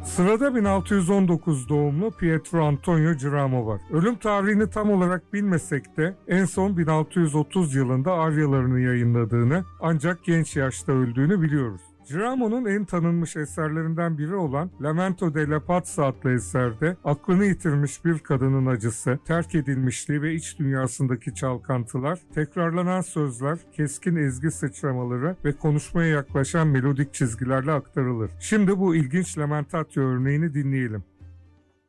Sırada 1619 doğumlu Pietro Antonio Giramo var. Ölüm tarihini tam olarak bilmesek de en son 1630 yılında aryalarını yayınladığını, ancak genç yaşta öldüğünü biliyoruz. Giramo'nun en tanınmış eserlerinden biri olan Lamento della Pazza adlı eserde aklını yitirmiş bir kadının acısı, terk edilmişliği ve iç dünyasındaki çalkantılar, tekrarlanan sözler, keskin ezgi sıçramaları ve konuşmaya yaklaşan melodik çizgilerle aktarılır. Şimdi bu ilginç Lamentatio örneğini dinleyelim.